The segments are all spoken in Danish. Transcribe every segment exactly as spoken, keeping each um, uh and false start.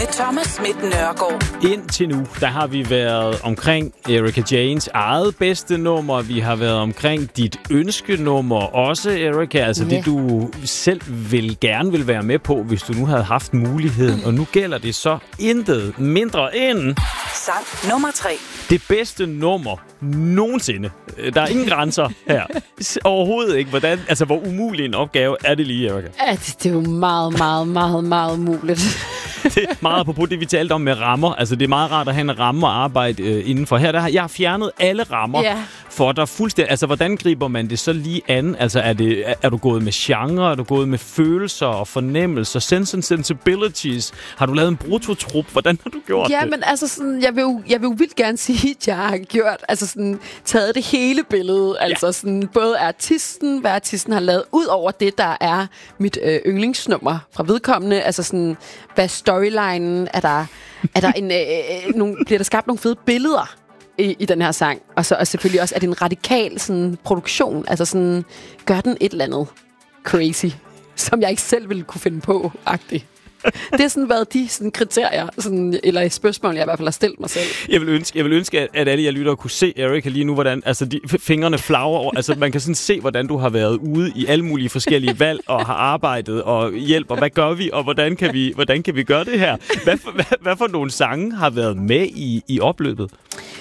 Thomas Schmidt Nørgaard. Indtil nu, der har vi været omkring Erika Jaynes eget bedste nummer. Vi har været omkring dit ønskenummer også, Erika. Altså yeah. det, du selv vil gerne vil være med på, hvis du nu havde haft muligheden. Og nu gælder det så intet mindre end... Sang nummer tre. Det bedste nummer nogensinde. Der er ingen grænser her. Overhovedet ikke. Hvordan, altså, hvor umulig en opgave er det lige, Erika? Ja, det, det er jo meget, meget, meget, meget umuligt. Det er meget apropos det, vi talte om med rammer. Altså, det er meget rart at have en ramme og arbejde øh, indenfor. Her der har jeg har fjernet alle rammer yeah. for dig fuldstændig. Altså, hvordan griber man det så lige an? Altså, er, det, er, er du gået med genre? Er du gået med følelser og fornemmelser? Sense and sensibilities? Har du lavet en brutotrup? Hvordan har du gjort ja, det? Ja, men altså, sådan, jeg, vil jo, jeg vil jo vildt gerne sige, at jeg har gjort, altså sådan, taget det hele billede. Altså, ja. sådan, både artisten, hvad artisten har lavet, ud over det, der er mit øh, yndlingsnummer fra vedkommende. Altså, sådan, hvad storylinen er der, er der en, øh, nogle, bliver der skabt nogle fede billeder i, i den her sang, og så og selvfølgelig også er det en radikal sådan produktion, altså sådan gør den et eller andet crazy, som jeg ikke selv ville kunne finde på, agtigt. Det har sådan været de sådan, kriterier, sådan, eller spørgsmål, jeg i hvert fald har stillet mig selv. Jeg vil ønske, jeg vil ønske at, at alle jer lyttere kunne se Erika lige nu, hvordan altså, de, fingrene flagrer over. Altså, man kan sådan se, hvordan du har været ude i alle mulige forskellige valg, og har arbejdet og hjælper. Hvad gør vi, og hvordan kan vi, hvordan kan vi gøre det her? Hvad for, hvad, hvad for nogle sange har været med i, i opløbet?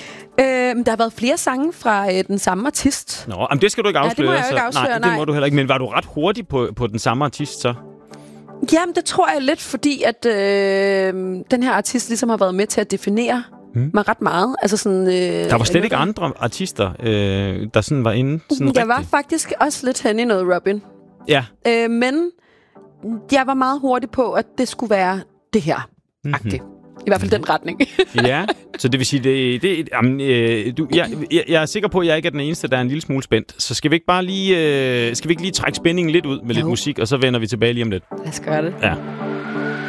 Øhm, der har været flere sange fra øh, den samme artist. Nå, men det skal du ikke afsløre. Ja, det må jeg ikke afsløre, nej, nej, det må du heller ikke. Men var du ret hurtig på, på den samme artist så? Jamen, det tror jeg lidt, fordi at øh, den her artist ligesom har været med til at definere hmm. mig ret meget. Altså sådan, øh, der var slet ikke andre artister, øh, der sådan var inde sådan Jeg rigtig. var faktisk også lidt hen i noget Robin. Ja. Øh, men jeg var meget hurtig på, at det skulle være det her. Mm-hmm. I hvert fald den retning. Ja, så det vil sige, det, det, jamen, øh, du, jeg, jeg, jeg er sikker på, at jeg ikke er den eneste, der er en lille smule spændt. Så skal vi ikke bare lige, øh, skal vi ikke lige trække spændingen lidt ud med jo. lidt musik, og så vender vi tilbage lige om lidt? Lad os gøre det. Ja.